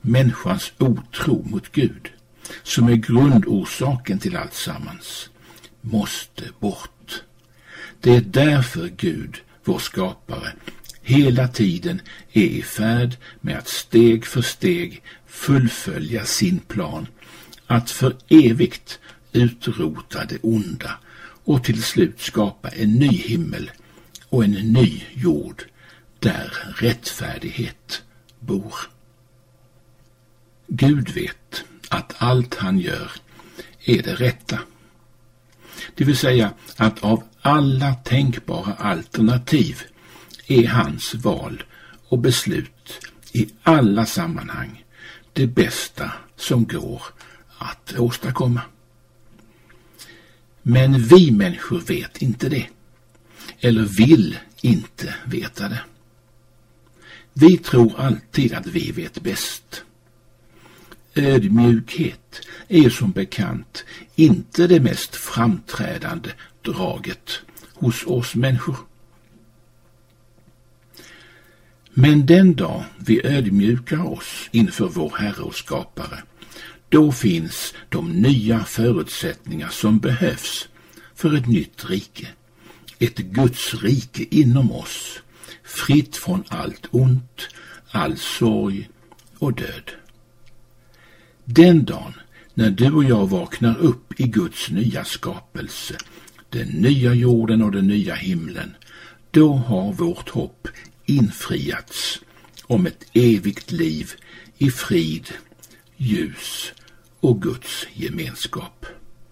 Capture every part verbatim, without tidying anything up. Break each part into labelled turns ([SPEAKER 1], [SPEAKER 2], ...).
[SPEAKER 1] människans otro mot Gud, som är grundorsaken till allt sammans, måste bort. Det är därför Gud, vår skapare, hela tiden är i färd med att steg för steg fullfölja sin plan att för evigt utrota det onda och till slut skapa en ny himmel och en ny jord där rättfärdighet bor. Gud vet att allt han gör är det rätta. Det vill säga att av alla tänkbara alternativ är hans val och beslut i alla sammanhang det bästa som går att åstadkomma. Men vi människor vet inte det, eller vill inte veta det. Vi tror alltid att vi vet bäst. Ödmjukhet är som bekant inte det mest framträdande draget hos oss människor. Men den dag vi ödmjukar oss inför vår Herre och skapare, då finns de nya förutsättningar som behövs för ett nytt rike. Ett Guds rike inom oss, fritt från allt ont, all sorg och död. Den dagen när du och jag vaknar upp i Guds nya skapelse, den nya jorden och den nya himlen, då har vårt hopp infriats om ett evigt liv i frid, ljus och Guds gemenskap.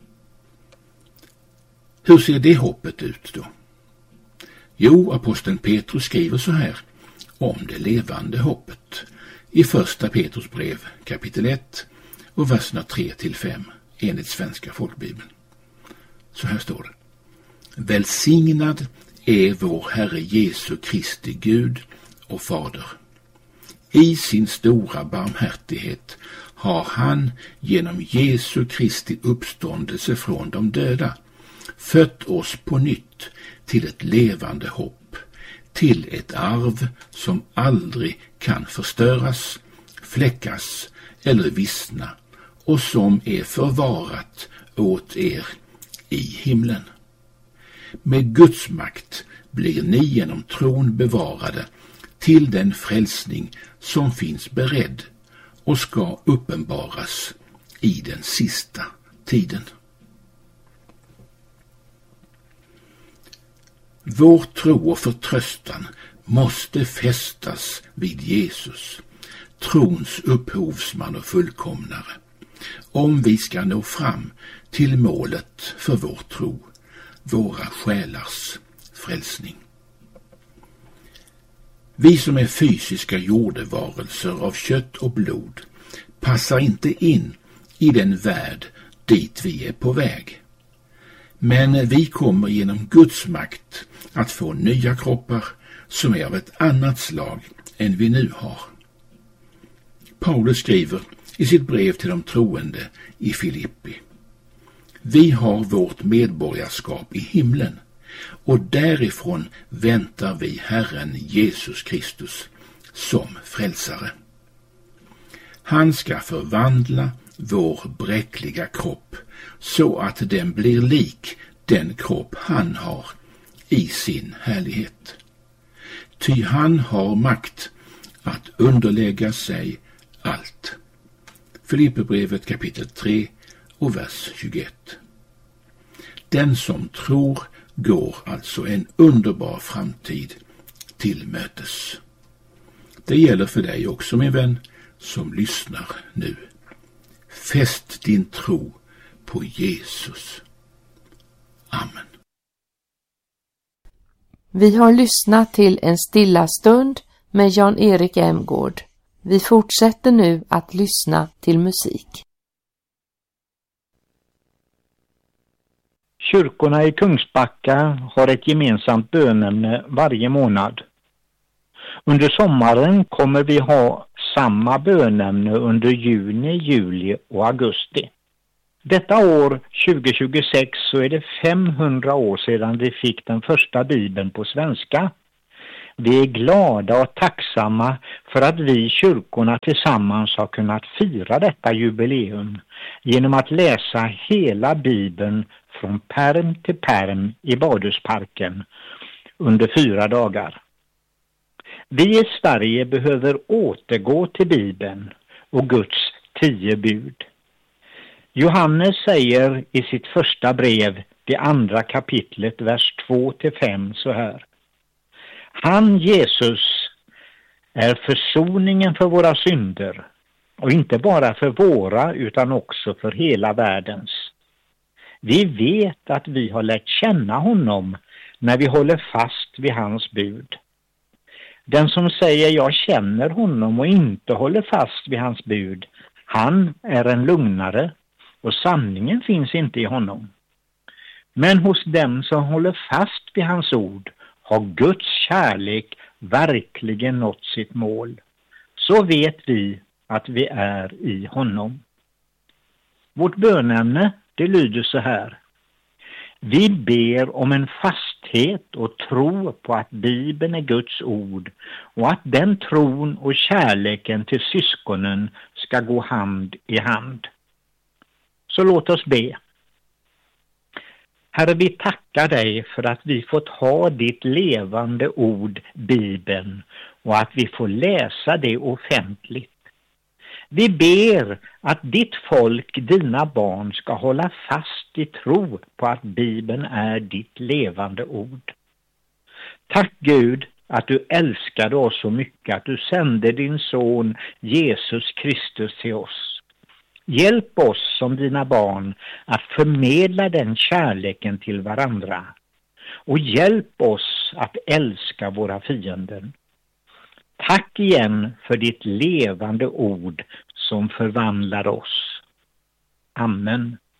[SPEAKER 1] Hur ser det hoppet ut då? Jo, aposteln Petrus skriver så här om det levande hoppet i första Petrus brev kapitel ett och verserna tre till fem enligt Svenska folkbibeln. Så här står det: Välsignad är vår Herre Jesu Kristi Gud och Fader. I sin stora barmhärtighet har han genom Jesu Kristi uppståndelse från de döda fött oss på nytt till ett levande hopp, till ett arv som aldrig kan förstöras, fläckas eller vissna och som är förvarat åt er i himlen. Med Guds makt blir ni genom tron bevarade till den frälsning som finns beredd och ska uppenbaras i den sista tiden. Vår tro och förtröstan måste fästas vid Jesus, trons upphovsman och fullkomnare, om vi ska nå fram till målet för vår tro, våra själars frälsning. Vi som är fysiska jordevarelser av kött och blod passar inte in i den värld dit vi är på väg. Men vi kommer genom Guds makt att få nya kroppar som är av ett annat slag än vi nu har. Paulus skriver i sitt brev till de troende i Filippi: Vi har vårt medborgarskap i himlen och därifrån väntar vi Herren Jesus Kristus som frälsare. Han ska förvandla vår bräckliga kropp så att den blir lik den kropp han har i sin härlighet. Ty han har makt att underlägga sig allt. Filipperbrevet kapitel tre och vers tjugoett. Den som tror går alltså en underbar framtid till mötes. Det gäller för dig också, min vän, som lyssnar nu. Fäst din tro på Jesus. Amen.
[SPEAKER 2] Vi har lyssnat till en stilla stund med Jan-Erik Emgård. Vi fortsätter nu att lyssna till musik.
[SPEAKER 3] Kyrkorna i Kungsbacka har ett gemensamt bönämne varje månad. Under sommaren kommer vi ha samma bönämne under juni, juli och augusti. Detta år tjugo tjugosex så är det femhundra år sedan vi fick den första bibeln på svenska. Vi är glada och tacksamma för att vi i kyrkorna tillsammans har kunnat fira detta jubileum genom att läsa hela Bibeln från pärm till pärm i Badhusparken under fyra dagar. Vi i Sverige behöver återgå till Bibeln och Guds tio bud. Johannes säger i sitt första brev, det andra kapitlet, vers två till fem så här. Han, Jesus, är försoningen för våra synder, och inte bara för våra utan också för hela världens. Vi vet att vi har lärt känna honom när vi håller fast vid hans bud. Den som säger jag känner honom och inte håller fast vid hans bud, han är en lugnare och sanningen finns inte i honom. Men hos dem som håller fast vid hans ord har Guds kärlek verkligen nått sitt mål. Så vet vi att vi är i honom. Vårt bönämne, det lyder så här. Vi ber om en fasthet och tro på att Bibeln är Guds ord och att den tron och kärleken till syskonen ska gå hand i hand. Så låt oss be. Herre, vi tackar dig för att vi fått ha ditt levande ord, Bibeln, och att vi får läsa det offentligt. Vi ber att ditt folk, dina barn, ska hålla fast i tro på att Bibeln är ditt levande ord. Tack Gud att du älskade oss så mycket att du sände din son Jesus Kristus till oss. Hjälp oss som dina barn att förmedla den kärleken till varandra. Och hjälp oss att älska våra fiender. Tack igen för ditt levande ord som förvandlar oss. Amen.